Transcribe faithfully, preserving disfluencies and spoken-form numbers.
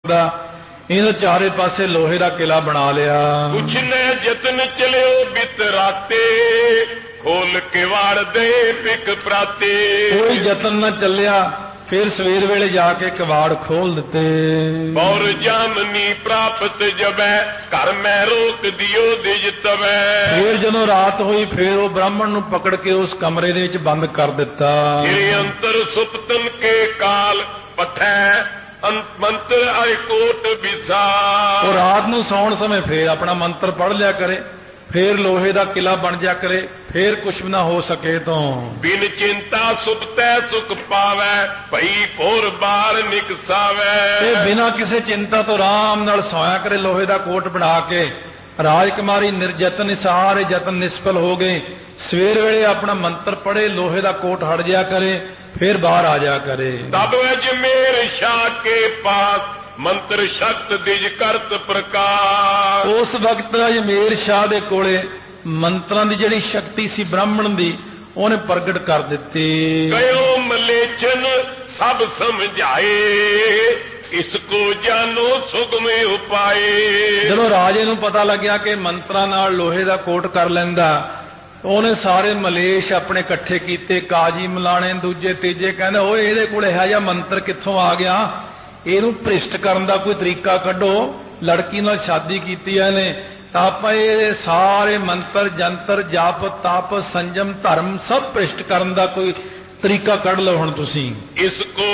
ਇਹਨੂੰ ਚਾਰੇ ਪਾਸੇ ਲੋਹੇ ਦਾ ਕਿਲਾ ਬਣਾ ਲਿਆ। ਕੁਛ ਨੇ ਯਤਨ ਚਲਿਓ ਬਿਤ ਰਾਤੇ, ਖੋਲ ਕੇ ਵਾੜ ਦੇ ਪਿਕ ਪ੍ਰਾਤੇ। ਕੋਈ ਯਤਨ ਨਾ ਚੱਲਿਆ, ਫਿਰ ਸਵੇਰ ਵੇਲੇ ਜਾ ਕੇ ਕਵਾੜ ਖੋਲ ਦਿੱਤੇ। ਬੌਰ ਜਾਮਨੀ ਪ੍ਰਾਪਤ ਜਬੈ, ਘਰ ਮੈਂ ਰੋਕ ਦਿਓ ਦਿਜ ਤਵੈ। ਫਿਰ ਜਦੋਂ ਰਾਤ ਹੋਈ ਫਿਰ ਉਹ ਬ੍ਰਾਹਮਣ ਨੂੰ ਪਕੜ ਕੇ ਉਸ ਕਮਰੇ ਦੇ ਵਿੱਚ ਬੰਦ ਕਰ ਦਿੱਤਾ। ਫਿਰ ਅੰਤਰ ਸੁਪਤਨ ਕੇ ਕਾਲ ਪਥੈ, ਮੰਤਰ ਆਏ ਕੋਟ ਵਿਸਾ। ਉਹ ਰਾਤ ਨੂੰ ਸੌਣ ਸਮੇਂ ਫੇਰ ਆਪਣਾ ਮੰਤਰ ਪੜ੍ਹ ਲਿਆ ਕਰੇ, ਫੇਰ ਲੋਹੇ ਦਾ ਕਿਲਾ ਬਣ ਜਾ ਕਰੇ, ਫੇਰ ਕੁਛ ਵੀ ਨਾ ਹੋ ਸਕੇ ਤੋਂ। ਬਿਨ ਚਿੰਤਾ ਸੁਪਤੈ ਸੁਖ ਪਾਵੈ, ਭਈ ਫੋਰ ਬਾਰ ਨਿਕਸਾਵੈ। ਇਹ ਬਿਨਾਂ ਕਿਸੇ ਚਿੰਤਾ ਤੋਂ ਆਰਾਮ ਨਾਲ ਸੌਇਆ ਕਰੇ ਲੋਹੇ ਦਾ ਕੋਟ ਬਣਾ ਕੇ। ਰਾਜਕੁਮਾਰੀ ਨਿਰਜਤਨ ਸਾਰੇ ਯਤਨ ਨਿਸਫਲ ਹੋ ਗਏ। ਸਵੇਰ ਵੇਲੇ ਆਪਣਾ ਮੰਤਰ ਪੜ੍ਹੇ, ਲੋਹੇ ਦਾ ਕੋਟ ਹਟ ਜਾ ਕਰੇ, ਫਿਰ ਬਾਹਰ ਆ ਜਾ ਕਰੇ। ਤਬ ਅਜਮੇਰ ਸ਼ਾਹ ਕੇ ਪਾਸ, ਮੰਤਰ ਸ਼ਕਤ ਦਿਜ ਕਰਤ ਪ੍ਰਕਾਸ਼। ਉਸ ਵਕਤ ਅਜਮੇਰ ਸ਼ਾਹ ਦੇ ਕੋਲੇ ਮੰਤਰਾਂ ਦੀ ਜਿਹੜੀ ਸ਼ਕਤੀ ਸੀ ਬ੍ਰਾਹਮਣ ਦੀ, ਉਹਨੇ ਪ੍ਰਗਟ ਕਰ ਦਿੱਤੀ। ਗਇਓ ਮਲੇਚਨ ਸਭ ਸਮਝਾਏ, ਇਸ ਕੋ ਜਾਨੋ ਸੁਗਮੇ ਉਪਾਏ। ਜਦੋਂ ਰਾਜੇ ਨੂੰ ਪਤਾ ਲੱਗਿਆ ਕਿ ਮੰਤਰਾਂ ਨਾਲ ਲੋਹੇ ਦਾ ਕੋਟ ਕਰ ਲੈਂਦਾ, ਉਹਨੇ ਸਾਰੇ ਮਲੇਸ਼ ਆਪਣੇ ਇਕੱਠੇ ਕੀਤੇ, ਕਾਜੀ ਮਲਾਣੇ ਦੂਜੇ ਤੀਜੇ। ਕਹਿੰਦੇ ਓਏ ਇਹਦੇ ਕੋਲ ਇਹੋ ਜਿਹਾ ਮੰਤਰ ਕਿੱਥੋਂ ਆ ਗਿਆ, ਇਹਨੂੰ ਭ੍ਰਿਸ਼ਟ ਕਰਨ ਦਾ ਕੋਈ ਤਰੀਕਾ ਕੱਢੋ। ਲੜਕੀ ਨਾਲ ਸ਼ਾਦੀ ਕੀਤੀ ਹੈ ਇਹਨੇ, ਤਾਂ ਆਪਾਂ ਇਹ ਸਾਰੇ ਮੰਤਰ ਜੰਤਰ ਜਪ ਤਪ ਸੰਜਮ ਧਰਮ ਸਭ ਭ੍ਰਿਸ਼ਟ ਕਰਨ ਦਾ ਕੋਈ ਤਰੀਕਾ ਕੱਢ ਲਓ ਹੁਣ ਤੁਸੀਂ। ਇਸ ਕੋ